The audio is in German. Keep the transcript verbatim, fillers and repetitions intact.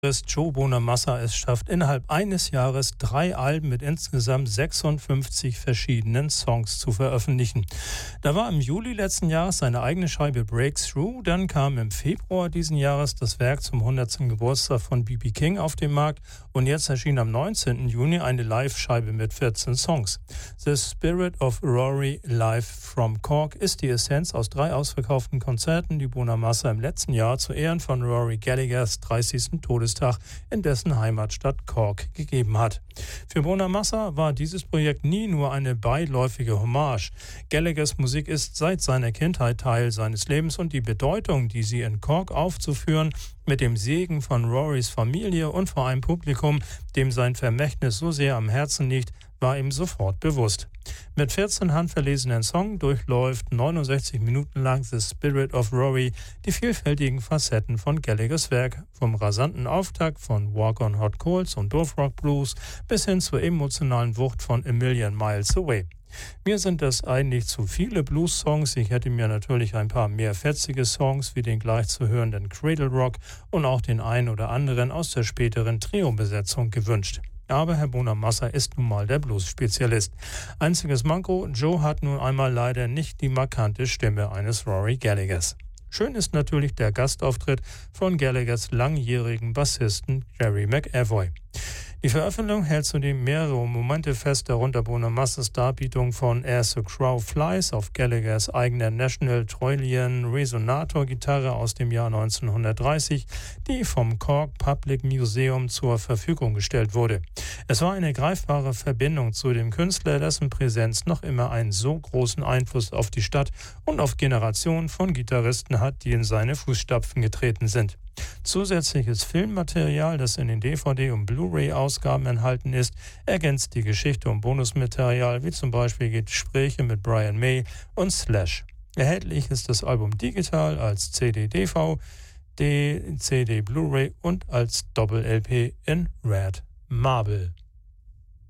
Joe Bonamassa es schafft, innerhalb eines Jahres drei Alben mit insgesamt sechsundfünfzig verschiedenen Songs zu veröffentlichen. Da war im Juli letzten Jahres seine eigene Scheibe Breakthrough, dann kam im Februar diesen Jahres das Werk zum hundertsten Geburtstag von B B King auf den Markt und jetzt erschien am neunzehnten Juni eine Live-Scheibe mit vierzehn Songs. The Spirit of Rory Live from Cork ist die Essenz aus drei ausverkauften Konzerten, die Bonamassa im letzten Jahr zu Ehren von Rory Gallaghers dreißigsten Todestag in dessen Heimatstadt Cork gegeben hat. Für Bonamassa war dieses Projekt nie nur eine beiläufige Hommage. Gallaghers Musik ist seit seiner Kindheit Teil seines Lebens und die Bedeutung, die sie in Cork aufzuführen, mit dem Segen von Rorys Familie und vor einem Publikum, dem sein Vermächtnis so sehr am Herzen liegt, war ihm sofort bewusst. Mit vierzehn handverlesenen Songs durchläuft neunundsechzig Minuten lang The Spirit of Rory die vielfältigen Facetten von Gallaghers Werk, vom rasanten Auftakt von Walk on Hot Coals und Dove-Rock Blues bis hin zur emotionalen Wucht von A Million Miles Away. Mir sind das eigentlich zu viele Blues-Songs. Ich hätte mir natürlich ein paar mehr fetzige Songs wie den gleich zu hörenden Cradle Rock und auch den einen oder anderen aus der späteren Trio-Besetzung gewünscht. Aber Herr Bonamassa ist nun mal der Blues-Spezialist. Einziges Manko, Joe hat nun einmal leider nicht die markante Stimme eines Rory Gallaghers. Schön ist natürlich der Gastauftritt von Gallaghers langjährigen Bassisten Jerry McEvoy. Die Veröffentlichung hält zudem mehrere Momente fest, darunter Bonamassas Darbietung von As the Crow Flies auf Gallaghers eigener National Trillion Resonator Gitarre aus dem Jahr neunzehnhundertdreißig, die vom Cork Public Museum zur Verfügung gestellt wurde. Es war eine greifbare Verbindung zu dem Künstler, dessen Präsenz noch immer einen so großen Einfluss auf die Stadt und auf Generationen von Gitarristen hat, die in seine Fußstapfen getreten sind. Zusätzliches Filmmaterial, das in den D V D- und Blu-ray-Ausgaben enthalten ist, ergänzt die Geschichte und Bonusmaterial, wie zum Beispiel Gespräche mit Brian May und Slash. Erhältlich ist das Album digital als C D-D V D, C D Blu-ray und als Doppel-L P in Red Marble.